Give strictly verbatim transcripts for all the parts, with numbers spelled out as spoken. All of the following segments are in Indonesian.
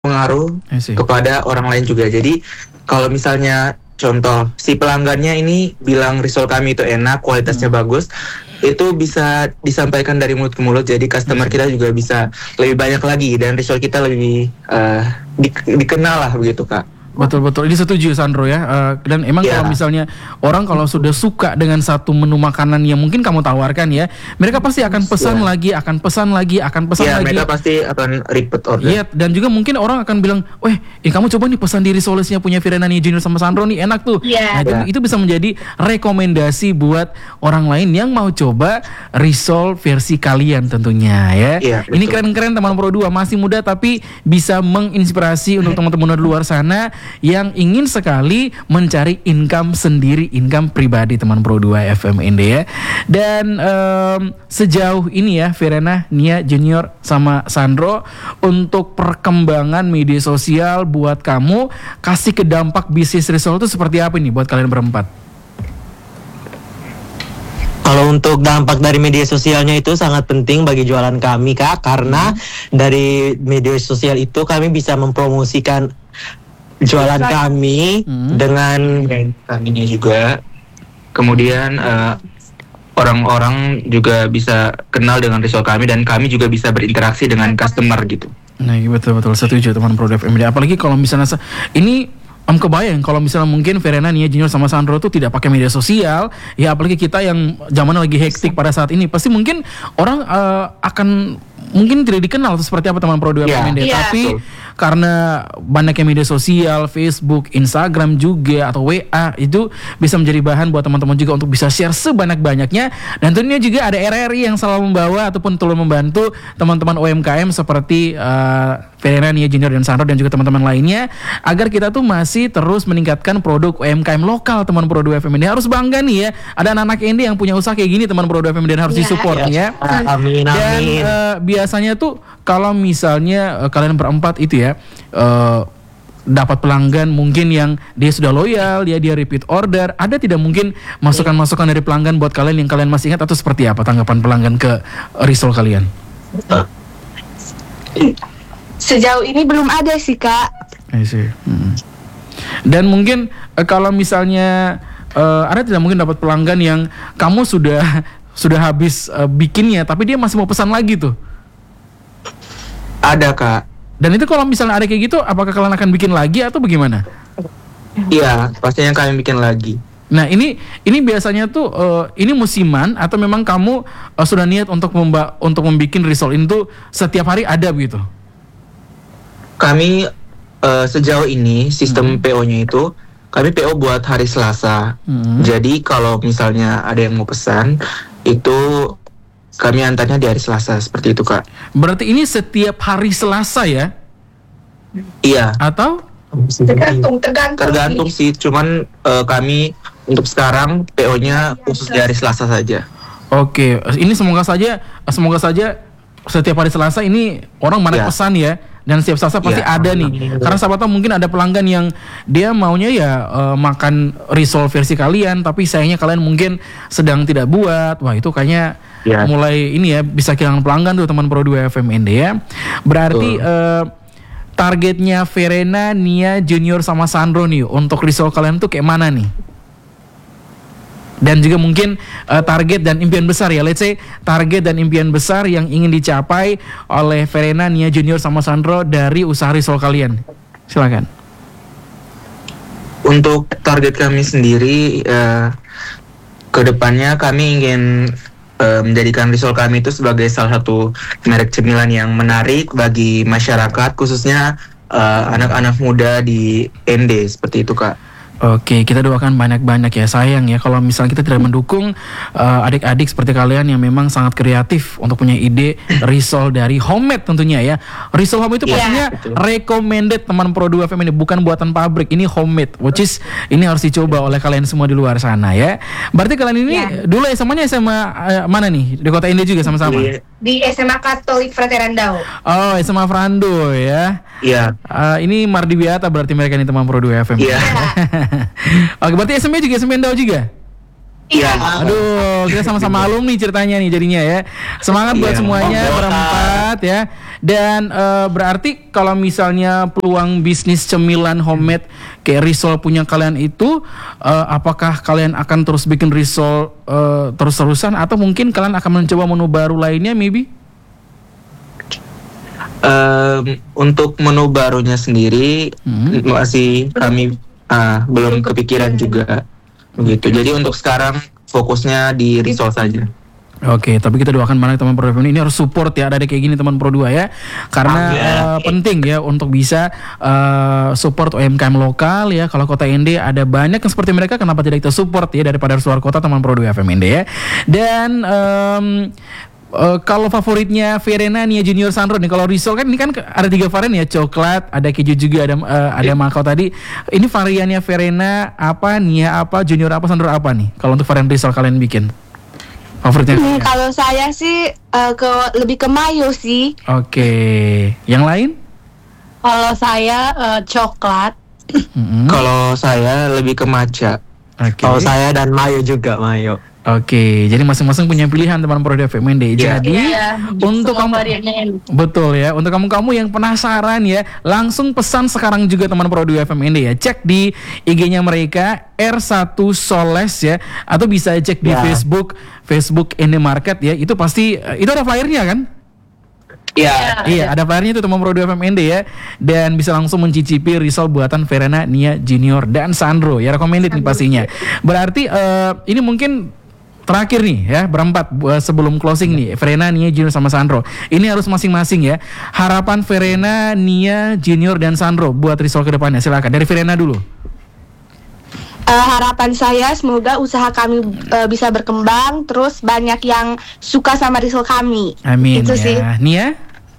pengaruh kepada orang lain juga. Jadi kalau misalnya contoh si pelanggannya ini bilang risol kami itu enak, kualitasnya hmm. bagus, itu bisa disampaikan dari mulut ke mulut. Jadi customer kita juga bisa lebih banyak lagi dan risol kita lebih uh, di, dikenal lah begitu Kak. Betul-betul, ini setuju Sandro ya. Uh, dan emang yeah. kalau misalnya orang kalau sudah suka dengan satu menu makanan yang mungkin kamu tawarkan ya, mereka pasti akan pesan yeah. lagi, akan pesan lagi, akan pesan yeah, lagi. Mereka pasti akan repeat order. Iya, yeah, dan juga mungkin orang akan bilang, "Weh, eh, kamu coba nih pesan di risolesnya punya Verena nih Junior sama Sandro nih, enak tuh." Yeah. Nah, itu, yeah. itu bisa menjadi rekomendasi buat orang lain yang mau coba risol versi kalian tentunya ya. Yeah, ini keren-keren teman Pro dua, masih muda tapi bisa menginspirasi untuk teman-teman di luar sana yang ingin sekali mencari income sendiri, income pribadi teman Pro dua F M N D ya. Dan um, sejauh ini ya Verena, Nia, Junior sama Sandro, untuk perkembangan media sosial buat kamu, kasih ke dampak bisnis risol itu seperti apa nih buat kalian berempat? Kalau untuk dampak dari media sosialnya itu sangat penting bagi jualan kami Kak, karena hmm. dari media sosial itu kami bisa mempromosikan jualan kami hmm. dengan kaminya juga. Kemudian uh, orang-orang juga bisa kenal dengan risol kami dan kami juga bisa berinteraksi dengan customer gitu. Nah, betul-betul setuju teman Pro F M D. Apalagi kalau misalnya ini Om kebayang kalau misalnya mungkin Verena, Nia, Junior sama Sandro tuh tidak pakai media sosial, ya apalagi kita yang zamannya lagi hektik pada saat ini, pasti mungkin orang uh, akan mungkin tidak dikenal seperti apa teman Pro dua F M N D, yeah, tapi yeah. karena banyaknya media sosial, Facebook, Instagram juga atau W A, itu bisa menjadi bahan buat teman-teman juga untuk bisa share sebanyak-banyaknya. Dan tentunya juga ada R R I yang selalu membawa ataupun turut membantu teman-teman U M K M seperti uh, Verena, Nia, Junior dan Sandro dan juga teman-teman lainnya, agar kita tuh masih terus meningkatkan produk U M K M lokal teman Pro dua F M N D. Harus bangga nih ya, ada anak-anak N D yang punya usaha kayak gini teman Pro dua F M N D, harus yeah, disupport yeah. ya. Amin, amin. Dan uh, biasanya tuh kalau misalnya uh, kalian berempat itu ya uh, dapat pelanggan mungkin yang dia sudah loyal, dia dia repeat order, ada tidak mungkin masukan-masukan dari pelanggan buat kalian yang kalian masih ingat, atau seperti apa tanggapan pelanggan ke risol kalian? Sejauh ini belum ada sih Kak. I see. Hmm. Dan mungkin uh, kalau misalnya uh, ada tidak mungkin dapat pelanggan yang kamu sudah sudah habis uh, bikinnya tapi dia masih mau pesan lagi tuh? Ada Kak. Dan itu kalau misalnya ada kayak gitu, apakah kalian akan bikin lagi atau bagaimana? Iya, pastinya kalian bikin lagi. Nah ini ini biasanya tuh uh, ini musiman atau memang kamu uh, sudah niat untuk memba untuk membikin risol itu setiap hari ada begitu? Kami uh, sejauh ini sistem hmm. P O-nya itu kami P O buat hari Selasa. Hmm. Jadi kalau misalnya ada yang mau pesan itu kami antarnya di hari Selasa, seperti itu Kak. Berarti ini setiap hari Selasa ya? Iya. Atau? Tergantung, tergantung. Tergantung sih, cuman uh, kami untuk sekarang P O-nya khusus di hari Selasa saja. Oke, ini semoga saja, semoga saja setiap hari Selasa ini orang banyak ya. pesan ya. Dan setiap Selasa pasti ya, ada nih. Amin. Karena sahabat tahu mungkin ada pelanggan yang dia maunya ya uh, makan risol versi kalian, tapi sayangnya kalian mungkin sedang tidak buat. Wah itu kayaknya ya. mulai ini ya bisa kehilangan pelanggan tuh teman Pro dua F M N D ya. Berarti uh, targetnya Verena, Nia, Junior sama Sandro nih untuk risol kalian tuh kayak mana nih? Dan juga mungkin uh, target dan impian besar ya, let's say target dan impian besar yang ingin dicapai oleh Verena, Nia, Junior sama Sandro dari usaha risol kalian. Silakan. Untuk target kami sendiri uh, ke depannya kami ingin uh, menjadikan risol kami itu sebagai salah satu merek cemilan yang menarik bagi masyarakat, khususnya uh, anak-anak muda di N D, seperti itu Kak. Oke, kita doakan banyak-banyak ya. Sayang ya kalau misalnya kita tidak mendukung uh, adik-adik seperti kalian yang memang sangat kreatif untuk punya ide risol dari homemade tentunya ya. Risol homemade itu pastinya yeah. recommended teman Pro dua F M ini, bukan buatan pabrik, ini homemade, which is ini harus dicoba oleh kalian semua di luar sana ya. Berarti kalian ini yeah. dulu S M A-nya S M A uh, mana nih? Di kota N D juga sama-sama? Di, di S M A Katolik Fraterandau. Oh, S M A Frando ya. Iya. Yeah. Uh, ini Mardiwiata berarti mereka ini teman Pro dua F M. Iya. Yeah. Oke, berarti S M A juga S M A Endau juga? Iya. Aduh, kita sama-sama alumni ceritanya nih jadinya ya. Semangat buat Iya. semuanya berempat ya. Dan eh, berarti kalau misalnya peluang bisnis cemilan homemade kayak risol punya kalian itu, eh, apakah kalian akan terus bikin risol eh, terus-terusan atau mungkin kalian akan mencoba menu baru lainnya maybe? Em, untuk menu barunya sendiri Hmm. masih kami ah, belum kepikiran juga begitu. Jadi untuk sekarang fokusnya di risol saja. Oke, tapi kita doakan banget teman Pro dua ini harus support ya, ada kayak gini teman Pro dua ya, karena eh, penting ya untuk bisa eh, support U M K M lokal ya. Kalau kota N D ada banyak yang seperti mereka, kenapa tidak kita support ya daripada harus luar kota teman Pro dua F M N D ya. Dan em, eh, kalau favoritnya Verena, Nia Junior, Sandro nih, kalau risol kan ini kan ada tiga varian ya, coklat, ada keju juga, ada eh, ada makau tadi. Ini variannya Verena apa, Nia apa, Junior apa, Sandro apa nih? Kalau untuk varian risol kalian bikin favoritnya? Hmm, kalau saya sih eh, ke lebih ke mayo sih. Oke, yang lain? Kalau saya eh, coklat. Mm-mm. Kalau saya lebih ke matcha. Oke. Kalau saya dan Mayo juga Mayo. Oke, jadi masing-masing punya pilihan teman Pro F M N D. Iya. Jadi Iya, untuk semua kamu variannya enak. betul ya, untuk kamu-kamu yang penasaran ya, langsung pesan sekarang juga teman Pro F M N D ya. Cek di I G-nya mereka R satu Soles ya, atau bisa cek di Ya. Facebook Facebook Indomarket ya. Itu pasti itu ada flyernya kan? Iya. Iya, ada flyernya itu teman Pro F M N D ya. Dan bisa langsung mencicipi risol buatan Verena, Nia Junior, dan Sandro. Ya recommended nih pastinya. Berarti eh, ini mungkin terakhir nih ya, berempat bu- sebelum closing nih, Verena, Nia, Junior sama Sandro. Ini harus masing-masing ya. Harapan Verena, Nia, Junior dan Sandro buat risol ke depannya. Silakan dari Verena dulu. Eh, harapan saya semoga usaha kami eh, bisa berkembang, terus banyak yang suka sama risol kami. Amin Itu ya. sih. Nia?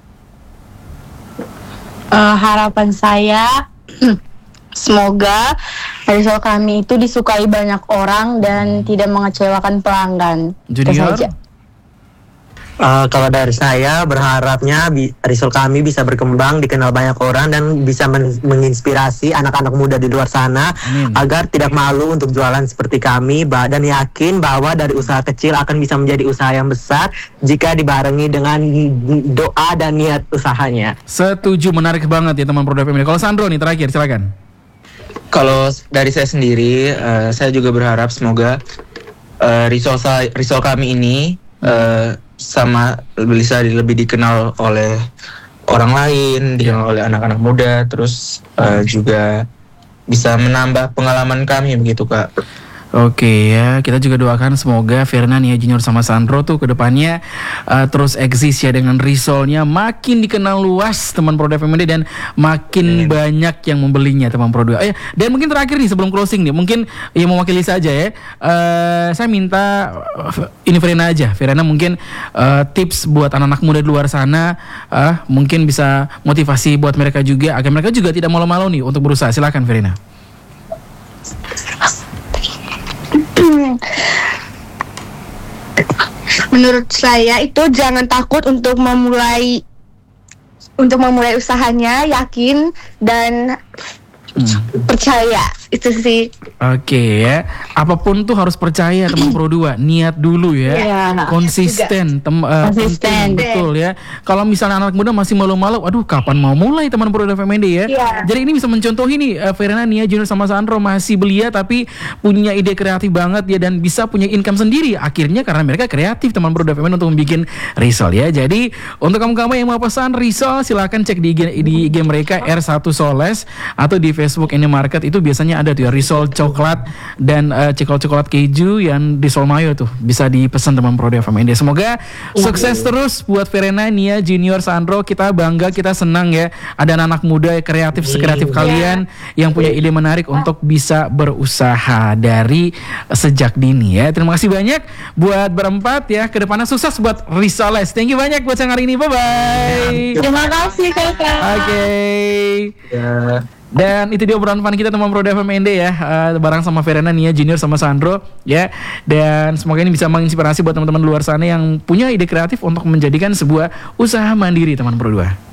Eh, harapan saya semoga risol kami itu disukai banyak orang dan tidak mengecewakan pelanggan. Itu Junior? saja. Eh, kalau dari saya berharapnya bi- risol kami bisa berkembang, dikenal banyak orang dan bisa men- menginspirasi anak-anak muda di luar sana Amin. agar tidak malu untuk jualan seperti kami ba- dan yakin bahwa dari usaha kecil akan bisa menjadi usaha yang besar jika dibarengi dengan doa dan niat usahanya. Setuju, menarik banget ya teman Pro F M ini. Kalau Sandro nih terakhir, silakan. Kalau s- dari saya sendiri, eh, saya juga berharap semoga eh, risol sa- risol kami ini eh, sama bisa lebih dikenal oleh orang lain, dikenal oleh anak-anak muda, terus eh, juga bisa menambah pengalaman kami begitu Kak. Oke ya, kita juga doakan semoga Verena, Nia Junior sama Sandro tuh kedepannya uh, terus eksis ya dengan risolnya makin dikenal luas teman Pro F M D dan makin banyak yang membelinya teman Pro dua. Eh, dan mungkin terakhir nih sebelum closing nih, mungkin yang mewakili saja ya. Uh, saya minta uh, ini Verena aja, Verena mungkin uh, tips buat anak-anak muda di luar sana, uh, mungkin bisa motivasi buat mereka juga agar mereka juga tidak malu-malu nih untuk berusaha. Silakan Verena. Menurut saya itu jangan takut untuk memulai untuk memulai usahanya, yakin dan percaya. Itu sih. Oke ya, apapun tuh harus percaya teman Pro dua, niat dulu ya, Iya. konsisten, tem, eh, Konsisten. penting, betul ya. Kalau misalnya anak muda masih malu-malu, aduh kapan mau mulai teman Pro F M N D ya. Iya. Jadi ini bisa mencontohi nih, eh, Verena, Nia, Junior sama Sandro masih belia tapi punya ide kreatif banget ya dan bisa punya income sendiri. Akhirnya karena mereka kreatif teman Pro F M N D untuk membuat risol ya. Jadi untuk kamu-kamu yang mau pesan risol silahkan cek di I G, di I G mereka R satu Soles atau di Facebook Indomarket itu biasanya ada tuh ya risol coklat dan uh, coklat-coklat keju yang risol mayo tuh bisa dipesan teman Pro F M N D. Semoga sukses terus buat Verena, Nia, Junior, Sandro. Kita bangga, kita senang ya ada anak-anak muda yang kreatif sekreatif kalian yang punya ide menarik untuk bisa berusaha dari sejak dini ya. Terima kasih banyak buat berempat ya. Kedepannya sukses buat Risoles. Thank you banyak buat siang hari ini. Bye bye. Terima kasih kakak. Oke. Ya. Dan itu dia obrolan fun kita teman Pro F M N D ya, uh, bareng sama Verena, Nia, Junior sama Sandro ya. Dan semoga ini bisa menginspirasi buat teman-teman luar sana yang punya ide kreatif untuk menjadikan sebuah usaha mandiri teman Pro dua.